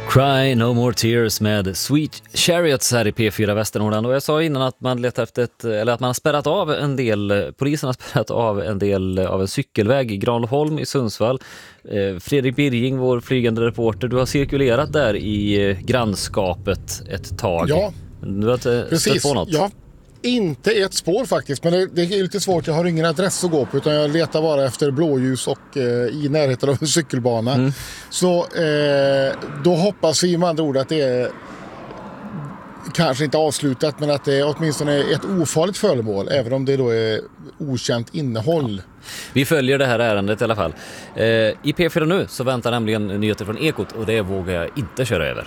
Cry No More Tears med Sweet Chariots här i P4 Västernorrland. Och jag sa innan att man letar efter att man har spärrat av en del, polisen har spärrat av en del av en cykelväg i Granlöfholm i Sundsvall. Fredrik Birging, vår flygande reporter, du har cirkulerat där i grannskapet ett tag. Ja, du har inte stött på något. Ja. Inte ett spår faktiskt, men det är lite svårt. Jag har ingen adress att gå på, utan jag letar bara efter blåljus och i närheten av en cykelbana. Så då hoppas vi med andra ord att det är kanske inte avslutat, men att det är åtminstone ett ofarligt föremål, även om det då är okänt innehåll. Vi följer det här ärendet i alla fall. I P4 nu så väntar nämligen nyheter från Ekot, och det vågar jag inte köra över.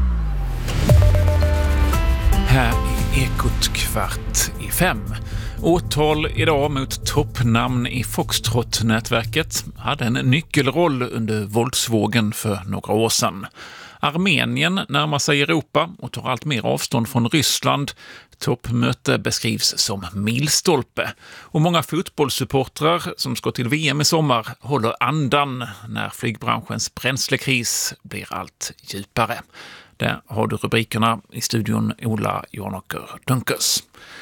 Här i Ekot 4:15. Åtal idag mot toppnamn i Foxtrot-nätverket hade en nyckelroll under våldsvågen för några år sedan. Armenien närmar sig Europa och tar allt mer avstånd från Ryssland. Toppmöte beskrivs som milstolpe. Och många fotbollssupportrar som ska till VM i sommar håller andan när flygbranschens bränslekris blir allt djupare. Där har du rubrikerna i studion Ola Jornocker Dunkers.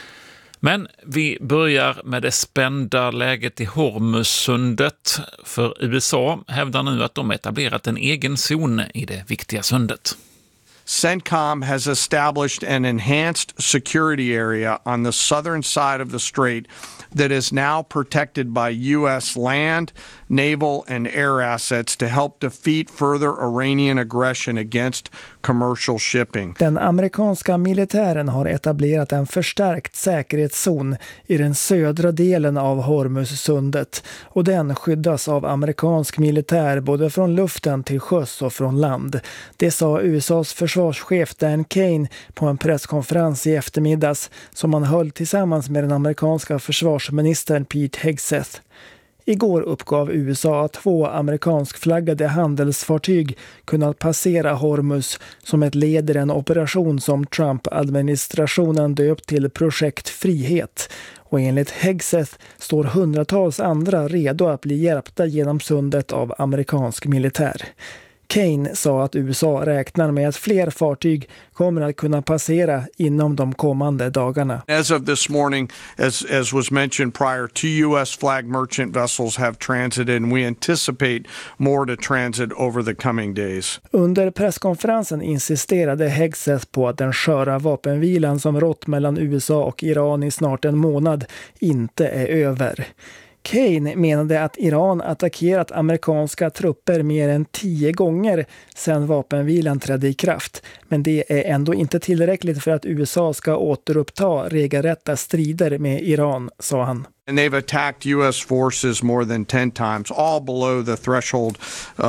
Men vi börjar med det spända läget i Hormuzsundet. För USA hävdar nu att de etablerat en egen zon i det viktiga sundet. CENTCOM has established an enhanced security area on the southern side of the strait that is now protected by U.S. land, naval and air assets to help defeat further Iranian aggression against commercial shipping. Den amerikanska militären har etablerat en förstärkt säkerhetszon i den södra delen av Hormuzsundet, och den skyddas av amerikansk militär både från luften till sjöss och från land. Det sa USAs försvarschef Dan Kane på en presskonferens i eftermiddags som han höll tillsammans med den amerikanska försvarsministern Pete Hegseth. Igår uppgav USA att 2 amerikanskflaggade handelsfartyg kunnat passera Hormuz som ett led i en operation som Trump-administrationen döpt till Projekt Frihet. Och enligt Hegseth står hundratals andra redo att bli hjälpta genom sundet av amerikansk militär. Kane sa att USA räknar med att fler fartyg kommer att kunna passera inom de kommande dagarna. As of this morning, as was mentioned prior, 2 US flag merchant vessels have transited and we anticipate more to transit over the coming days. Under presskonferensen insisterade Hegseth på att den sköra vapenvilan som rått mellan USA och Iran i snart en månad inte är över. Kane menade att Iran attackerat amerikanska trupper mer än 10 gånger sedan vapenvilan trädde i kraft. Men det är ändå inte tillräckligt för att USA ska återuppta regelrätta strider med Iran, sa han. And they've attacked US forces more than 10 times, all below the threshold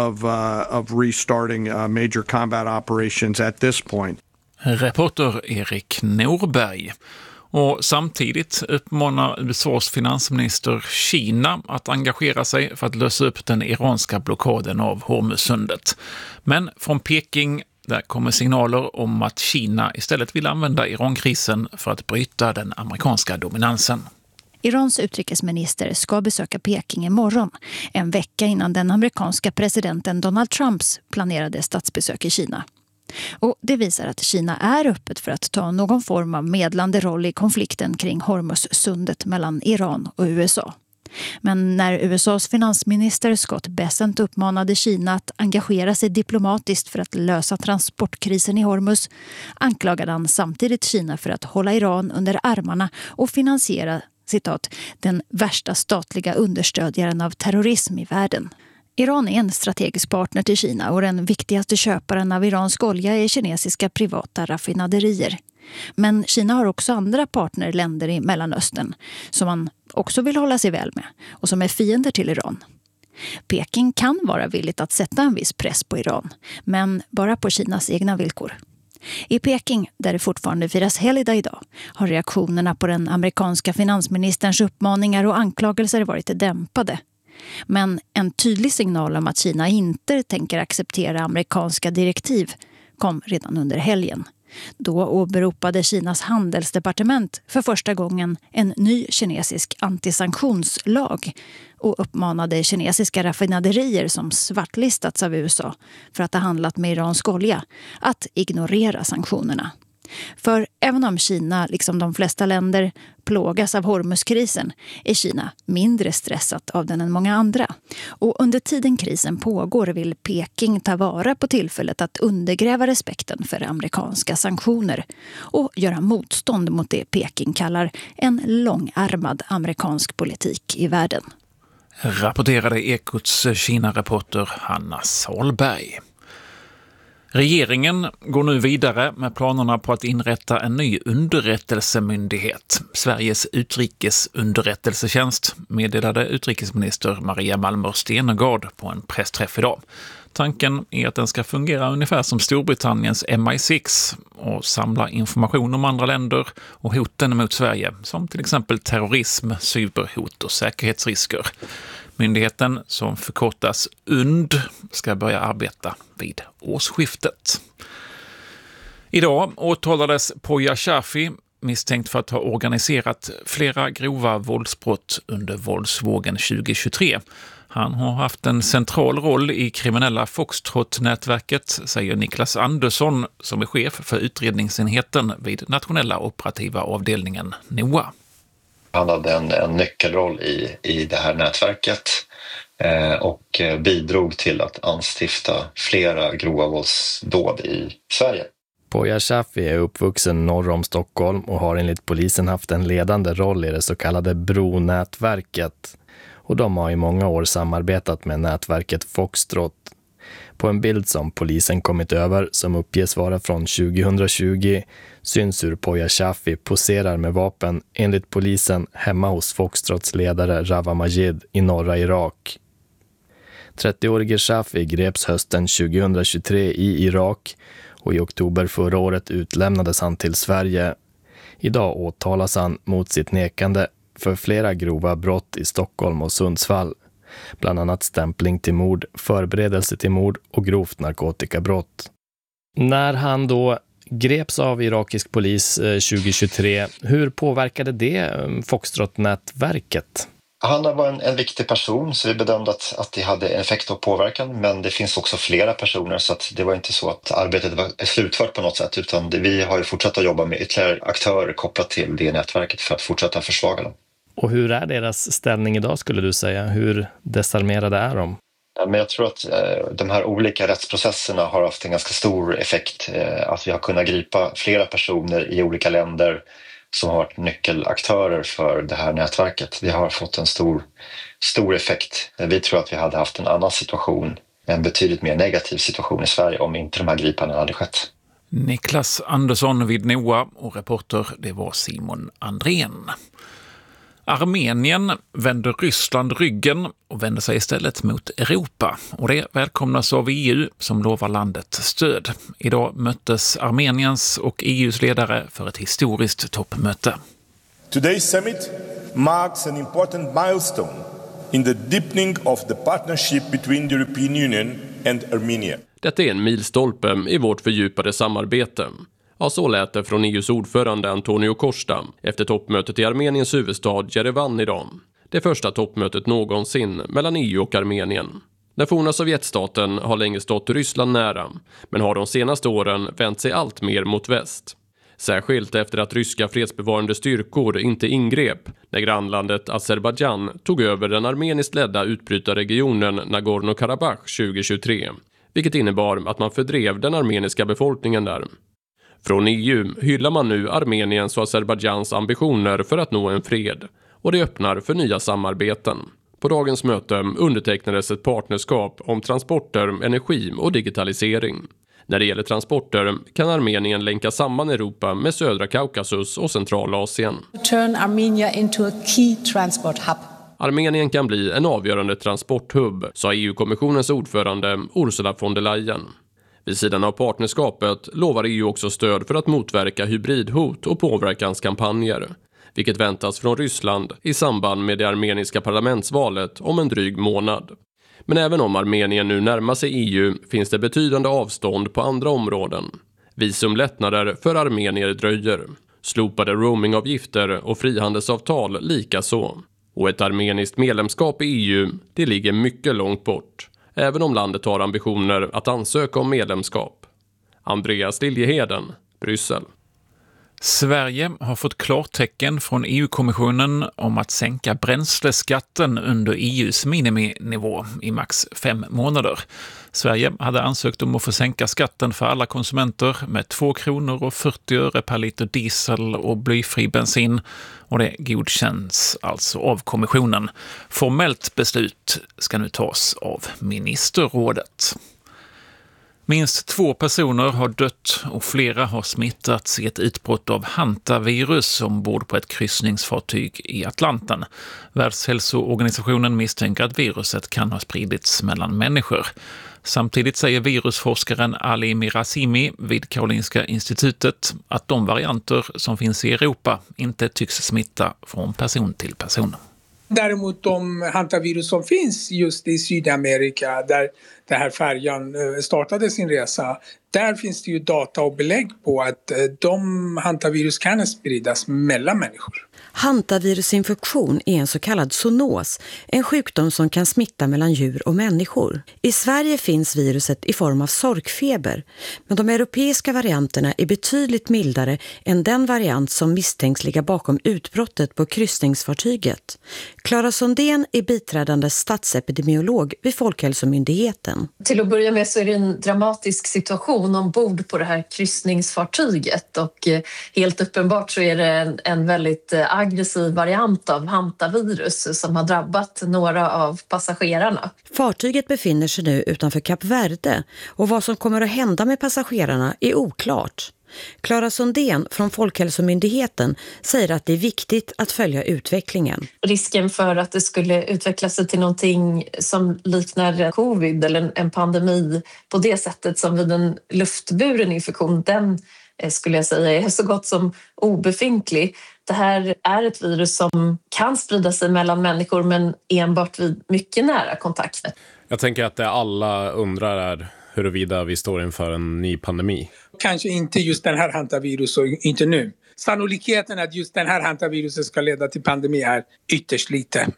of restarting major combat operations at this point. Reporter Erik Norberg. Och samtidigt uppmanar USAs finansminister Kina att engagera sig för att lösa upp den iranska blockaden av Hormuzsundet. Men från Peking där kommer signaler om att Kina istället vill använda Irankrisen för att bryta den amerikanska dominansen. Irans utrikesminister ska besöka Peking imorgon, en vecka innan den amerikanska presidenten Donald Trumps planerade statsbesök i Kina. Och det visar att Kina är öppet för att ta någon form av medlande roll i konflikten kring Hormuzsundet mellan Iran och USA. Men när USAs finansminister Scott Bessent uppmanade Kina att engagera sig diplomatiskt för att lösa transportkrisen i Hormuz, anklagade han samtidigt Kina för att hålla Iran under armarna och finansiera, citat, den värsta statliga understödjaren av terrorism i världen. Iran är en strategisk partner till Kina och den viktigaste köparen av iransk olja är kinesiska privata raffinaderier. Men Kina har också andra partnerländer i Mellanöstern som man också vill hålla sig väl med och som är fiender till Iran. Peking kan vara villigt att sätta en viss press på Iran, men bara på Kinas egna villkor. I Peking, där det fortfarande firas helgdag idag, har reaktionerna på den amerikanska finansministerns uppmaningar och anklagelser varit dämpade. Men en tydlig signal om att Kina inte tänker acceptera amerikanska direktiv kom redan under helgen. Då åberopade Kinas handelsdepartement för första gången en ny kinesisk antisanktionslag och uppmanade kinesiska raffinaderier som svartlistats av USA för att ha handlat med iransk olja att ignorera sanktionerna. För även om Kina, liksom de flesta länder, plågas av Hormuzkrisen är Kina mindre stressat av den än många andra. Och under tiden krisen pågår vill Peking ta vara på tillfället att undergräva respekten för amerikanska sanktioner och göra motstånd mot det Peking kallar en långärmad amerikansk politik i världen. Rapporterade Ekots Kina-reporter Hanna Salberg. Regeringen går nu vidare med planerna på att inrätta en ny underrättelsemyndighet, Sveriges utrikesunderrättelsetjänst, meddelade utrikesminister Maria Malmer Stenergard på en pressträff idag. Tanken är att den ska fungera ungefär som Storbritanniens MI6 och samla information om andra länder och hoten mot Sverige, som till exempel terrorism, cyberhot och säkerhetsrisker. Myndigheten, som förkortas UND, ska börja arbeta vid årsskiftet. Idag åtalades Poya Shafi, misstänkt för att ha organiserat flera grova våldsbrott under våldsvågen 2023. Han har haft en central roll i kriminella Foxtrot-nätverket, säger Niklas Andersson, som är chef för utredningsenheten vid nationella operativa avdelningen NOA. Han hade en nyckelroll i det här nätverket och bidrog till att anstifta flera grova våldsdåd i Sverige. Poya Shafi är uppvuxen norr om Stockholm och har enligt polisen haft en ledande roll i det så kallade Bronätverket. Och de har i många år samarbetat med nätverket Foxtrot. På en bild som polisen kommit över, som uppges vara från 2020, syns hur Poya Shafi poserar med vapen enligt polisen hemma hos Foxtrots ledare Rawa Majid i norra Irak. 30-årige Shafi greps hösten 2023 i Irak och i oktober förra året utlämnades han till Sverige. Idag åtalas han mot sitt nekande för flera grova brott i Stockholm och Sundsvall. Bland annat stämpling till mord, förberedelse till mord och grovt narkotikabrott. När han då greps av irakisk polis 2023, hur påverkade det Foxtrot-nätverket? Han var en viktig person, så vi bedömde att det hade effekt och påverkan, men det finns också flera personer, så att det var inte så att arbetet var slutfört på något sätt, utan vi har ju fortsatt att jobba med ytterligare aktörer kopplat till det nätverket för att fortsätta försvaga dem. Och hur är deras ställning idag, skulle du säga? Hur desarmerade är de? Ja, men jag tror att de här olika rättsprocesserna har haft en ganska stor effekt. Att vi har kunnat gripa flera personer i olika länder som har varit nyckelaktörer för det här nätverket. Det har fått en stor effekt. Vi tror att vi hade haft en annan situation, en betydligt mer negativ situation i Sverige om inte de här gripandena hade skett. Niklas Andersson vid NOA och reporter, det var Simon Andrén. Armenien vänder Ryssland ryggen och vänder sig istället mot Europa. Och det välkomnas av EU som lovar landet stöd. Idag möttes Armeniens och EUs ledare för ett historiskt toppmöte. Today's summit marks an important milestone in the deepening of the partnership between the European Union and Armenia. Detta är en milstolpe i vårt fördjupade samarbete. Ja, så lät det från EUs ordförande Antonio Costa efter toppmötet i Armeniens huvudstad Jerevan idag. Det första toppmötet någonsin mellan EU och Armenien. Den forna Sovjetstaten har länge stått Ryssland nära, men har de senaste åren vänt sig allt mer mot väst. Särskilt efter att ryska fredsbevarande styrkor inte ingrep när grannlandet Azerbaijan tog över den armeniskt ledda utbrytarregionen Nagorno-Karabach 2023, vilket innebar att man fördrev den armeniska befolkningen där. Från EU hyllar man nu Armeniens och Azerbajdzjans ambitioner för att nå en fred, och det öppnar för nya samarbeten. På dagens möte undertecknades ett partnerskap om transporter, energi och digitalisering. När det gäller transporter kan Armenien länka samman Europa med södra Kaukasus och Centralasien. Turn Armenia into a key transport hub. Armenien kan bli en avgörande transporthubb, sa EU-kommissionens ordförande Ursula von der Leyen. Vid sidan av partnerskapet lovar EU också stöd för att motverka hybridhot och påverkanskampanjer, vilket väntas från Ryssland i samband med det armeniska parlamentsvalet om en dryg månad. Men även om Armenien nu närmar sig EU finns det betydande avstånd på andra områden. Visumlättnader för armenier dröjer. Slopade roamingavgifter och frihandelsavtal likaså. Och ett armeniskt medlemskap i EU, det ligger mycket långt bort. Även om landet har ambitioner att ansöka om medlemskap. Andreas Liljeheden, Bryssel. Sverige har fått klartecken från EU-kommissionen om att sänka bränsleskatten under EUs miniminivå i max 5 månader. Sverige hade ansökt om att få sänka skatten för alla konsumenter med 2 kronor och 40 öre per liter diesel och blyfri bensin, och det godkänns alltså av kommissionen. Formellt beslut ska nu tas av ministerrådet. Minst 2 personer har dött och flera har smittats i ett utbrott av hantavirus ombord på ett kryssningsfartyg i Atlanten. Världshälsoorganisationen misstänker att viruset kan ha spridits mellan människor. Samtidigt säger virusforskaren Ali Mirazimi vid Karolinska institutet att de varianter som finns i Europa inte tycks smitta från person till person. Däremot de hantavirus som finns just i Sydamerika där den här färjan startade sin resa, där finns det ju data och belägg på att de hantavirus kan spridas mellan människor. Hantavirusinfektion är en så kallad zoonos, en sjukdom som kan smitta mellan djur och människor. I Sverige finns viruset i form av sorkfeber, men de europeiska varianterna är betydligt mildare än den variant som misstänks ligga bakom utbrottet på kryssningsfartyget. Clara Sundén är biträdande statsepidemiolog vid Folkhälsomyndigheten. Till att börja med så är det en dramatisk situation ombord på det här kryssningsfartyget, och helt uppenbart så är det en väldigt aggressiv variant av hantavirus som har drabbat några av passagerarna. Fartyget befinner sig nu utanför Kap Verde och vad som kommer att hända med passagerarna är oklart. Clara Sundén från Folkhälsomyndigheten säger att det är viktigt att följa utvecklingen. Risken för att det skulle utveckla sig till någonting som liknar covid eller en pandemi på det sättet som vid en luftburen infektion, den skulle jag säga är så gott som obefintlig. Det här är ett virus som kan sprida sig mellan människor men enbart vid mycket nära kontakter. Jag tänker att det alla undrar är huruvida vi står inför en ny pandemi. Kanske inte just den här hantavirus och inte nu. Sannolikheten att just den här hantaviruset ska leda till pandemi är ytterst lite.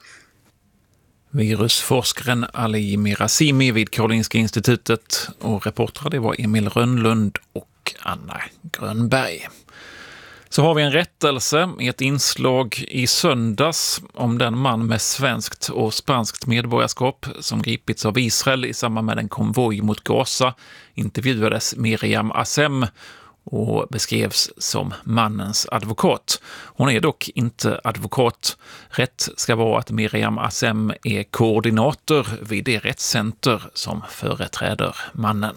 Virusforskaren Ali Mirazimi vid Karolinska institutet, och reportrar det var Emil Rönnlund och Anna Grönberg. Så har vi en rättelse i ett inslag i söndags om den man med svenskt och spanskt medborgarskap som gripits av Israel i samband med en konvoj mot Gaza. Intervjuades Miriam Assem och beskrevs som mannens advokat. Hon är dock inte advokat. Rätt ska vara att Miriam Assem är koordinator vid det rättscenter som företräder mannen.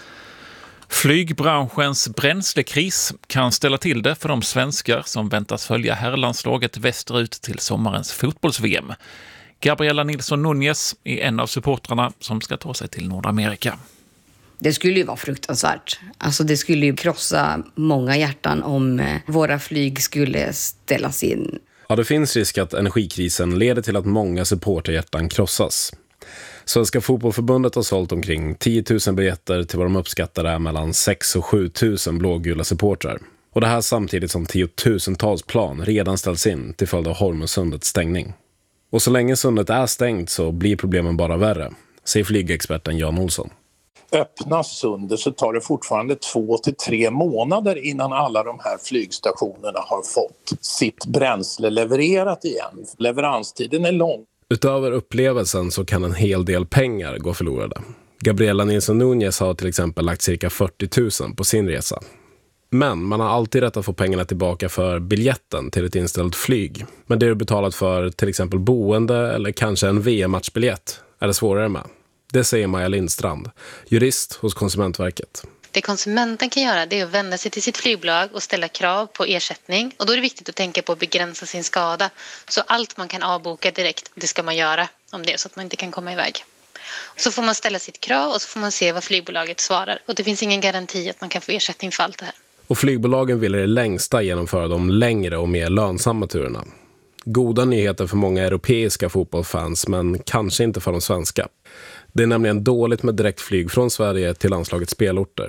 Flygbranschens bränslekris kan ställa till det för de svenskar som väntas följa herrlandslaget västerut till sommarens fotbolls-VM. Gabriella Nilsson Núñez är en av supportrarna som ska ta sig till Nordamerika. Det skulle ju vara fruktansvärt. Alltså det skulle ju krossa många hjärtan om våra flyg skulle ställas in. Ja, det finns risk att energikrisen leder till att många supporterhjärtan krossas. Svenska fotbollförbundet har sålt omkring 10 000 biljetter till vad de uppskattar är mellan 6 och 7 000 blågula supportrar. Och det här samtidigt som tiotusentals plan redan ställs in till följd av Hormuzsundets stängning. Och så länge sundet är stängt så blir problemen bara värre, säger flygexperten Jan Olsson. Öppnas sundet så tar det fortfarande 2 till 3 månader innan alla de här flygstationerna har fått sitt bränsle levererat igen. Leveranstiden är lång. Utöver upplevelsen så kan en hel del pengar gå förlorade. Gabriella Nilsson Núñez har till exempel lagt cirka 40 000 på sin resa. Men man har alltid rätt att få pengarna tillbaka för biljetten till ett inställt flyg. Men det du betalat för till exempel boende eller kanske en VM-matchbiljett är det svårare med. Det säger Maja Lindstrand, jurist hos Konsumentverket. Det konsumenten kan göra det är att vända sig till sitt flygbolag och ställa krav på ersättning. Och då är det viktigt att tänka på att begränsa sin skada. Så allt man kan avboka direkt, det ska man göra om det är så att man inte kan komma iväg. Så får man ställa sitt krav och så får man se vad flygbolaget svarar. Och det finns ingen garanti att man kan få ersättning för allt det här. Och flygbolagen vill i det längsta genomföra de längre och mer lönsamma turerna. Goda nyheter för många europeiska fotbollsfans, men kanske inte för de svenska. Det är nämligen dåligt med direktflyg från Sverige till landslagets spelorter.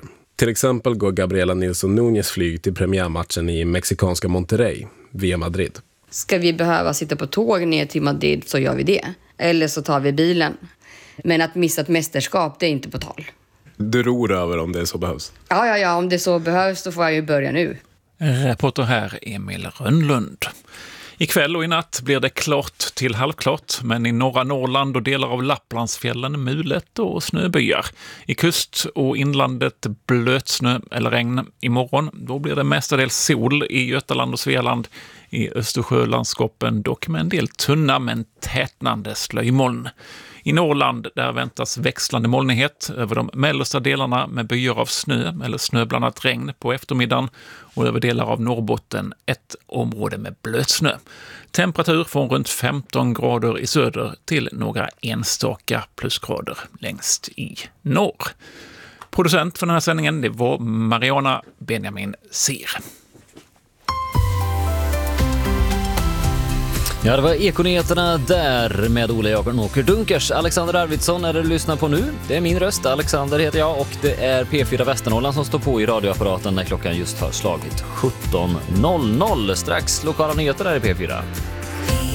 Till exempel går Gabriela Nilsson Núñez flyg till premiärmatchen i mexikanska Monterrey via Madrid. Ska vi behöva sitta på tåg ner till Madrid så gör vi det. Eller så tar vi bilen. Men att missa ett mästerskap, det är inte på tal. Du ror över om det så behövs? Ja, om det så behövs så får jag ju börja nu. Reporter här Emil Rönnlund. Ikväll och i natt blir det klart till halvklart, men i norra Norrland och delar av Lapplandsfjällen mulet och snöbyar. I kust och inlandet blötsnö eller regn imorgon. Då blir det mestadels sol i Götaland och Svealand. I Östersjölandskapen dock med en del tunna men tätnande slöjmoln. I Norrland där väntas växlande molnighet över de mellersta delarna med byar av snö eller snöblandat regn på eftermiddagen och över delar av Norrbotten ett område med blötsnö. Temperatur från runt 15 grader i söder till några enstaka plusgrader längst i norr. Producent för den här sändningen det var Mariana Benjamin Sir. Ja, det var Ekonyheterna där med Ola Jakonåker Dunkers. Alexander Arvidsson är det du lyssnar på nu. Det är min röst, Alexander heter jag och det är P4 Västernorrland som står på i radioapparaten när klockan just har slagit 17.00. Strax lokala nyheter där i P4.